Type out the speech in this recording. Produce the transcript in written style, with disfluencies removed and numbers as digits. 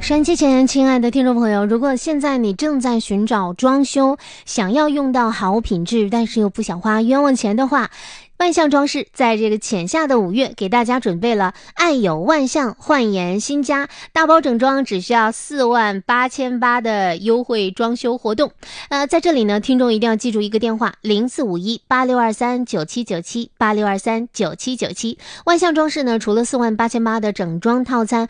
收音机前，亲爱的听众朋友，如果现在你正在寻找装修，想要用到好品质，但是又不想花冤枉钱的话，万象装饰在这个浅夏的5月给大家准备了爱有万象焕颜新家大包整装，只需要48800的优惠装修活动。在这里呢，听众一定要记住一个电话：04518623979786239797。万象装饰呢，除了48800的整装套餐，